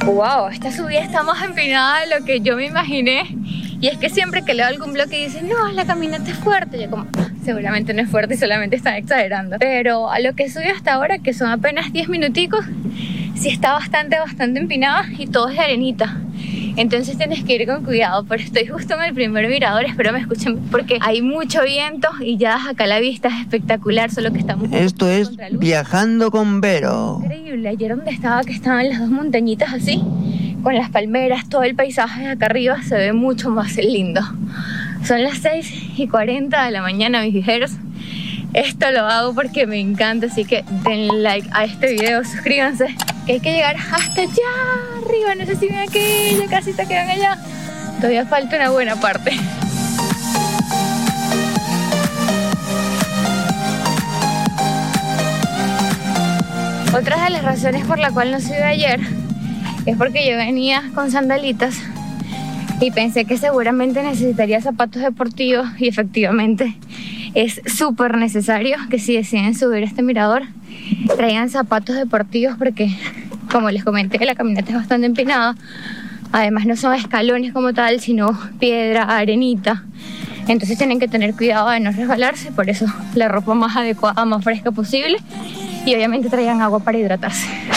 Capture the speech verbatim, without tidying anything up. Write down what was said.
Wow, esta subida está más empinada de lo que yo me imaginé. Y es que siempre que leo algún blog que dice, no, la caminata es fuerte, yo como, seguramente no es fuerte y solamente están exagerando. Pero a lo que subí hasta ahora, que son apenas diez minuticos, sí está bastante, bastante empinada y todo es de arenita. Entonces tienes que ir con cuidado, pero estoy justo en el primer mirador, espero me escuchen porque hay mucho viento y ya acá la vista es espectacular, solo que estamos... Esto es Viajando con Vero. Increíble, ayer donde estaba, que estaban las dos montañitas así, con las palmeras, todo el paisaje de acá arriba se ve mucho más lindo. Son las seis y cuarenta de la mañana, mis viajeros. Esto lo hago porque me encanta, así que denle like a este video, suscríbanse, que hay que llegar hasta allá arriba. No sé si ven aquella casita que ven allá, todavía falta una buena parte. Otra de las razones por la cual no subí ayer es porque yo venía con sandalitas y pensé que seguramente necesitaría zapatos deportivos, y efectivamente es súper necesario que si deciden subir este mirador traigan zapatos deportivos, porque como les comenté, la caminata es bastante empinada. Además no son escalones como tal, sino piedra, arenita, entonces tienen que tener cuidado de no resbalarse. Por eso la ropa más adecuada, más fresca posible, y obviamente traigan agua para hidratarse.